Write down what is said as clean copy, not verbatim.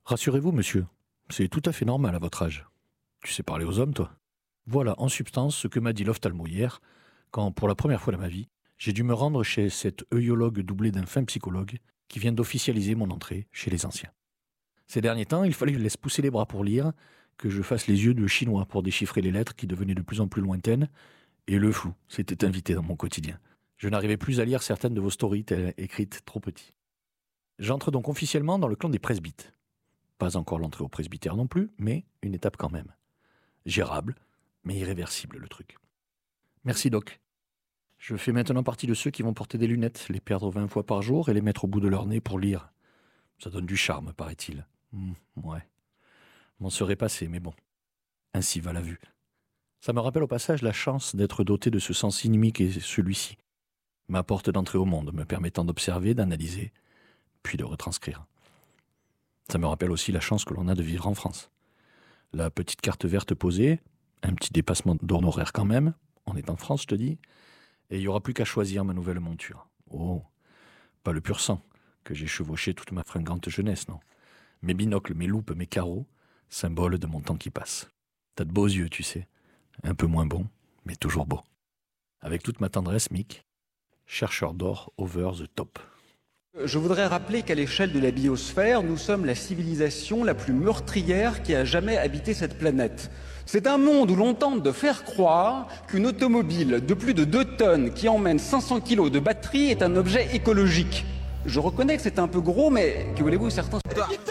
Rassurez-vous, monsieur, c'est tout à fait normal à votre âge. Tu sais parler aux hommes, toi? Voilà, en substance, ce que m'a dit l'ophtalmo hier, quand, pour la première fois de ma vie, j'ai dû me rendre chez cet œillologue doublé d'un fin psychologue qui vient d'officialiser mon entrée chez les anciens. Ces derniers temps, il fallait que je laisse pousser les bras pour lire, que je fasse les yeux de chinois pour déchiffrer les lettres qui devenaient de plus en plus lointaines, et le flou s'était invité dans mon quotidien. Je n'arrivais plus à lire certaines de vos stories écrites trop petit. J'entre donc officiellement dans le clan des presbytes. Pas encore l'entrée au presbytère non plus, mais une étape quand même. Gérable, mais irréversible le truc. Merci Doc. Je fais maintenant partie de ceux qui vont porter des lunettes, les perdre 20 fois par jour et les mettre au bout de leur nez pour lire. Ça donne du charme, paraît-il. Ouais. M'en serait passé, mais bon. Ainsi va la vue. Ça me rappelle au passage la chance d'être doté de ce sens inimique et celui-ci. Ma porte d'entrée au monde, me permettant d'observer, d'analyser, puis de retranscrire. Ça me rappelle aussi la chance que l'on a de vivre en France. La petite carte verte posée, un petit dépassement d'honoraires quand même, on est en France, je te dis, et il n'y aura plus qu'à choisir ma nouvelle monture. Oh, pas le pur sang, que j'ai chevauché toute ma fringante jeunesse, non. Mes binocles, mes loupes, mes carreaux, symbole de mon temps qui passe. T'as de beaux yeux, tu sais, un peu moins bons, mais toujours beaux. Avec toute ma tendresse, Mick, chercheur d'or over the top. Je voudrais rappeler qu'à l'échelle de la biosphère, nous sommes la civilisation la plus meurtrière qui a jamais habité cette planète. C'est un monde où l'on tente de faire croire qu'une automobile de plus de 2 tonnes qui emmène 500 kilos de batterie est un objet écologique. Je reconnais que c'est un peu gros, mais que voulez-vous, certains...